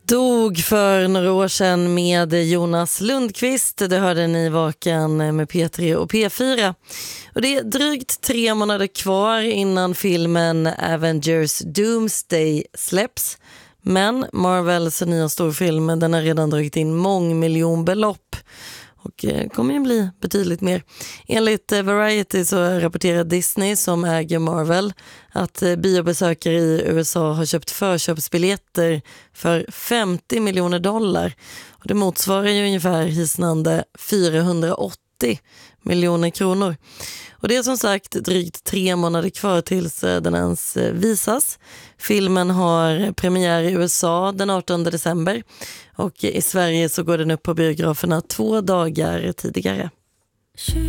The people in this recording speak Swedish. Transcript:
Dog för några år sedan med Jonas Lundqvist. Det hörde ni Vaken med P3 och P4. Och det är drygt 3 månader kvar innan filmen Avengers Doomsday släpps. Men Marvels nya storfilm, den har redan dragit in mångmiljonbelopp. Och kommer ju bli betydligt mer. Enligt Variety så rapporterar Disney, som äger Marvel, att biobesökare i USA har köpt förköpsbiljetter för $50 miljoner. Och det motsvarar ju ungefär hisnande 480 miljoner kronor. Och det är som sagt drygt 3 månader kvar tills den ens visas. Filmen har premiär i USA den 18 december och i Sverige så går den upp på biograferna 2 dagar tidigare.